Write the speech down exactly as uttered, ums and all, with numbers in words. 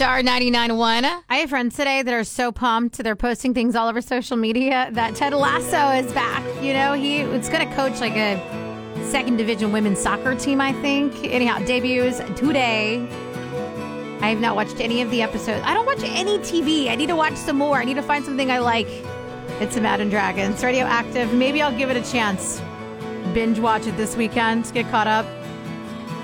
Star ninety-nine point one. I have friends today that are so pumped. They're posting things all over social media that Ted Lasso is back. You know, he it's going to coach like a second division women's soccer team, I think. Anyhow, debuts today. I have not watched any of the episodes. I don't watch any T V. I need to watch some more. I need to find something I like. It's Imagine Dragons. Radioactive. Maybe I'll give it a chance. Binge watch it this weekend. Get caught up.